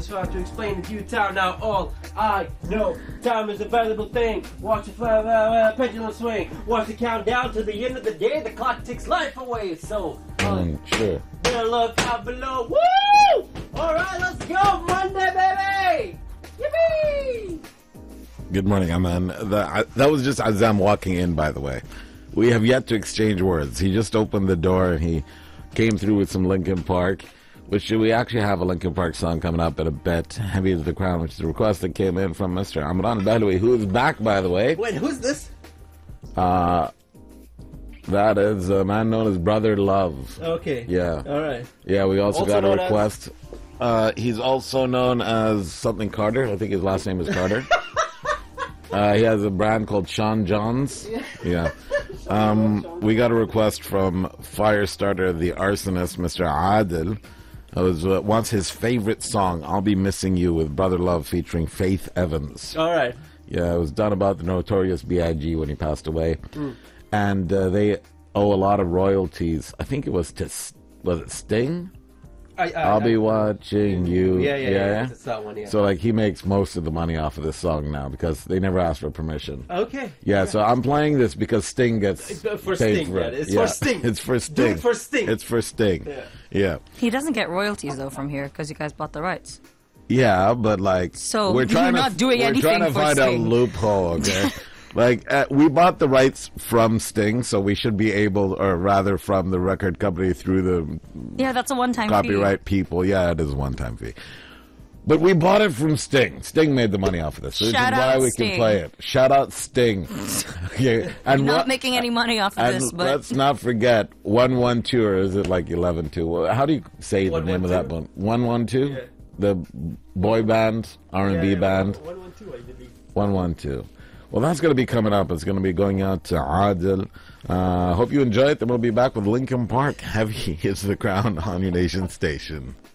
is hard to explain in due time. Now all I know, time is a valuable thing. Watch the pendulum swing. Watch the countdown to the end of the day. The clock takes life away. So, sure. Better look out below. Woo! All right, let's go, Monday, baby! Yippee! Good morning, Aman. That was just Azam walking in, by the way. We have yet to exchange words. He just opened the door and he came through with some Linkin Park, which we actually have a Linkin Park song coming up in a bit. Heavy is the Crown, which is a request that came in from Mr. Amran Bahloui, who is back, by the way. Wait, who's this? That is a man known as Brother Love. Okay. Yeah. All right. Yeah, we also got a known request. He's also known as something Carter. I think his last name is Carter. He has a brand called Sean Johns. Yeah. We got a request from Firestarter, the arsonist, Mr. Adil, who wants his favorite song, I'll Be Missing You, with Brother Love featuring Faith Evans. All right. Yeah, it was done about the notorious B.I.G. when he passed away. And they owe a lot of royalties. I think it was it Sting? I'll be watching you. Yeah. It's that one, yeah. So, like, he makes most of the money off of this song now because they never asked for permission. Okay. Yeah, so I'm playing this because Sting gets for paid Sting, for it. It's for Sting. It's for Sting. Do it for Sting. It's for Sting. Yeah. He doesn't get royalties, though, from here because you guys bought the rights. Yeah, but, like, so we're trying you're not doing anything We're trying to for find Sting. a loophole, okay? Like, we bought the rights from Sting, so we should be able, or rather from the record company through the that's a one-time copyright people. Yeah, it is a one-time fee. But we bought it from Sting. Sting made the money off of this. So this is why we can play it. Shout out Sting. Okay. And You're not making any money off of this, but let's not forget 112, or is it like 11-2? How do you say the name of that one? 112? Yeah. The boy band, R&B band? 112, I believe. 112. Well, that's going to be coming up. It's going to be going out to Adil. Hope you enjoy it. Then we'll be back with Linkin Park. Heavy is the Crown on your nation station.